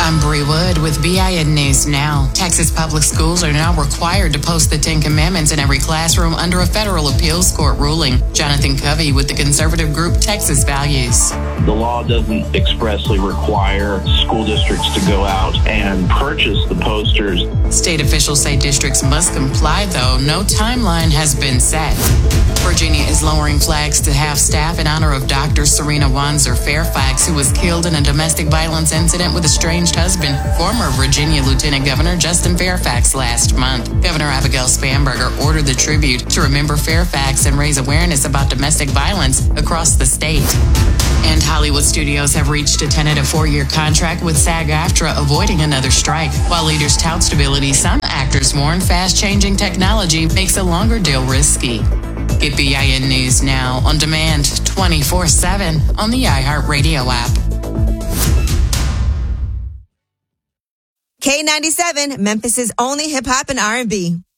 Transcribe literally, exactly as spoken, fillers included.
I'm Bree Wood with B I N News Now. Texas public schools are now required to post the Ten Commandments in every classroom under a federal appeals court ruling. Jonathan Covey with the conservative group Texas Values. The law doesn't expressly require school districts to go out and purchase the posters. State officials say districts must comply, though no timeline has been set. Virginia is lowering flags to half staff in honor of Doctor Serena Wanzer Fairfax, who was killed in a domestic violence incident with estranged husband, former Virginia Lieutenant Governor Justin Fairfax, last month. Governor Abigail Spanberger ordered the tribute to remember Fairfax and raise awareness about domestic violence across the state. And Hollywood studios have reached a tentative four-year contract with SAG-AFTRA, avoiding another strike. While leaders tout stability, some actors warn fast-changing technology makes a longer deal risky. Get B I N News Now on demand twenty-four seven on the iHeartRadio app. K ninety-seven, Memphis' only hip-hop and R and B.